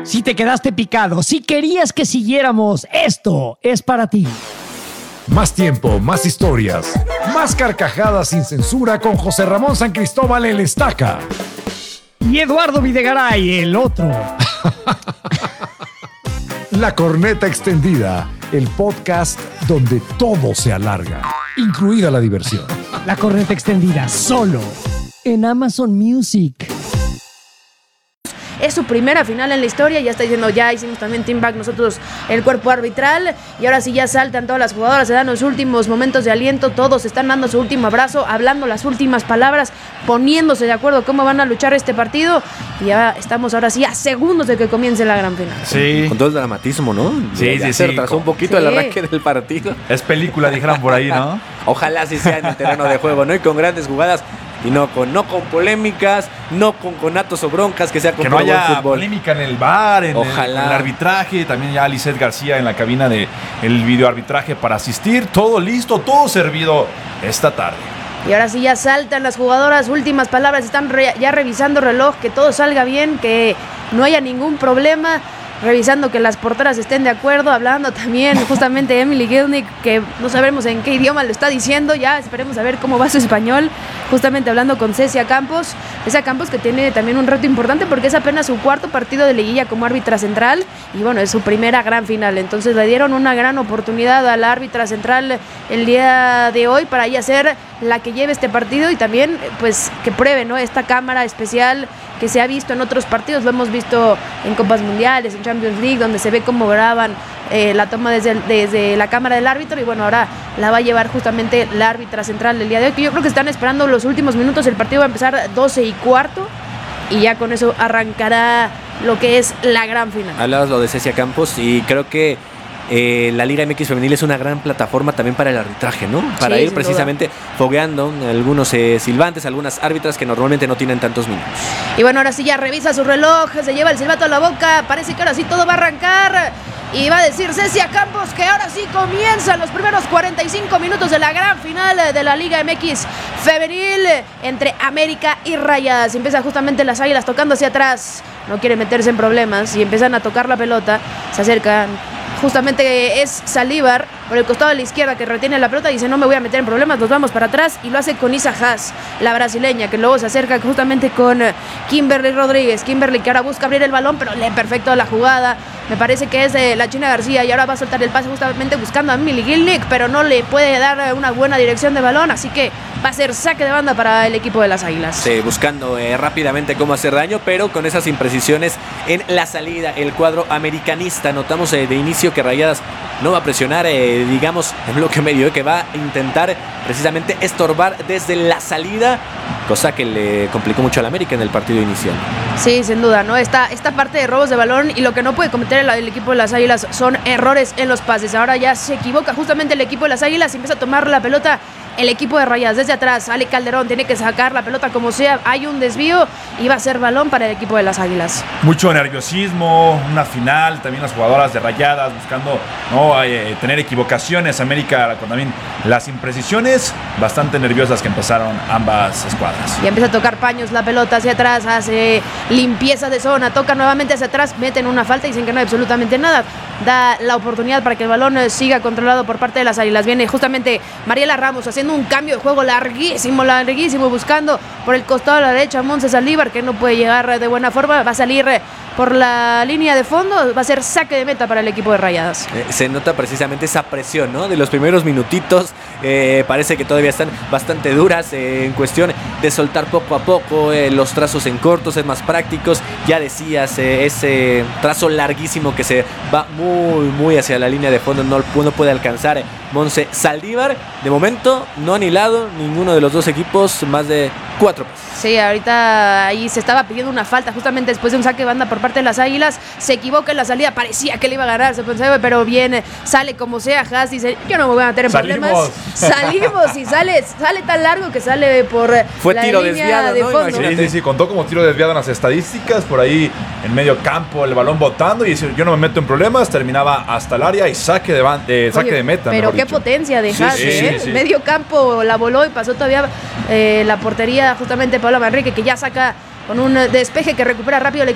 Si te quedaste picado, si querías que siguiéramos, esto es para ti. Más tiempo, más historias, más carcajadas sin censura con José Ramón San Cristóbal el Estaca. Y Eduardo Videgaray, el otro. La Corneta Extendida, el podcast donde todo se alarga, incluida la diversión. La Corneta Extendida, solo en Amazon Music. Es su primera final en la historia, ya está diciendo, ya hicimos también team back nosotros el cuerpo arbitral, y ahora sí ya saltan todas las jugadoras, se dan los últimos momentos de aliento, todos están dando su último abrazo, hablando las últimas palabras, poniéndose de acuerdo cómo van a luchar este partido, y ya estamos ahora sí a segundos de que comience la gran final. Sí. Con todo el dramatismo, ¿no? Sí, ya sí, se sí. retrasó un poquito Sí. el arranque del partido. Es película, dijeron por ahí, ¿no? Ojalá sí sea en el terreno de juego, ¿no? Y con grandes jugadas. Y no con polémicas, no con conatos o broncas, que sea con Que no puro buen haya fútbol. polémica en el bar, en Ojalá. el arbitraje. También ya Lisette García en la cabina del videoarbitraje para asistir. Todo listo, todo servido esta tarde. Y ahora sí ya saltan las jugadoras, últimas palabras, están ya revisando reloj, que todo salga bien, que no haya ningún problema, revisando que las porteras estén de acuerdo, hablando también justamente Emily Gielnik, que no sabemos en qué idioma lo está diciendo, ya esperemos a ver cómo va su español, justamente hablando con Cecia Campos que tiene también un reto importante porque es apenas su cuarto partido de liguilla como árbitra central y bueno, es su primera gran final, entonces le dieron una gran oportunidad a la árbitra central el día de hoy para ella ser la que lleve este partido y también pues que pruebe, ¿no?, esta cámara especial que se ha visto en otros partidos, lo hemos visto en Copas Mundiales, en Champions League, donde se ve cómo graban la toma desde la cámara del árbitro y bueno, ahora la va a llevar justamente la árbitra central del día de hoy, que yo creo que están esperando los últimos minutos, el partido va a empezar 12:15 y ya con eso arrancará lo que es la gran final. Hablabas lo de Cecia Campos y creo que la Liga MX Femenil es una gran plataforma también para el arbitraje, ¿no? Para Sí, ir sin precisamente fogueando algunos silbantes, algunas árbitras que normalmente no tienen tantos minutos. Y bueno, ahora sí ya revisa su reloj, se lleva el silbato a la boca, parece que ahora sí todo va a arrancar. Y va a decir Cecia Campos que ahora sí comienzan los primeros 45 minutos de la gran final de la Liga MX Femenil entre América y Rayadas. Empieza justamente las Águilas tocando hacia atrás, no quiere meterse en problemas y empiezan a tocar la pelota, se acercan. Justamente es Saldívar por el costado de la izquierda que retiene la pelota y dice no me voy a meter en problemas, nos vamos para atrás y lo hace con Isa Haas, la brasileña, que luego se acerca justamente con Kimberly Rodríguez. Kimberly que ahora busca abrir el balón pero lee perfecto la jugada, me parece que es de la China García y ahora va a soltar el pase justamente buscando a Emily Gielnik, pero no le puede dar una buena dirección de balón, así que va a ser saque de banda para el equipo de las Águilas. Sí, buscando rápidamente cómo hacer daño, pero con esas imprecisiones en la salida. El cuadro americanista, notamos de inicio que Rayadas no va a presionar, digamos, en bloque medio, que va a intentar precisamente estorbar desde la salida, cosa que le complicó mucho al América en el partido inicial. Sí, sin duda, ¿no? Esta parte de robos de balón y lo que no puede cometer el equipo de las Águilas son errores en los pases. Ahora ya se equivoca justamente el equipo de las Águilas y empieza a tomar la pelota el equipo de Rayadas desde atrás. Ale Calderón tiene que sacar la pelota como sea, hay un desvío y va a ser balón para el equipo de las Águilas. Mucho nerviosismo, una final, también las jugadoras de Rayadas buscando no tener equivocaciones. América con también las imprecisiones, bastante nerviosas que empezaron ambas escuadras. Y empieza a tocar paños la pelota hacia atrás, hace limpieza de zona, toca nuevamente hacia atrás, meten una falta y dicen que no hay absolutamente nada. Da la oportunidad para que el balón siga controlado por parte de las Águilas. Viene justamente Mariela Ramos haciendo un cambio de juego larguísimo, buscando por el costado de la derecha a Montse Saldívar, que no puede llegar de buena forma, va a salir por la línea de fondo, va a ser saque de meta para el equipo de Rayadas. Se nota precisamente esa presión, ¿no? De los primeros minutitos, parece que todavía están bastante duras en cuestión de soltar poco a poco los trazos en cortos, ser más prácticos. Ya decías, ese trazo larguísimo que se va muy hacia la línea de fondo, no puede alcanzar Montse Saldívar. De momento no han hilado ninguno de los dos equipos más de 4 pases. Sí, ahorita ahí se estaba pidiendo una falta justamente después de un saque de banda por parte de las Águilas. Se equivoca en la salida, parecía que le iba a ganar, se pensaba, pero bien, sale como sea. Haas dice, yo no me voy a meter en problemas. Salimos y sale tan largo que sale por Fue la tiro línea desviado, de ¿no? fondo. Sí, contó como tiro desviado en las estadísticas, por ahí en medio campo, el balón botando y dice, yo no me meto en problemas, terminaba hasta el área y saque de meta. Pero qué potencia de Haas, sí. Medio campo la voló y pasó todavía la portería justamente Paola Manrique, que ya saca con un despeje que recupera rápido el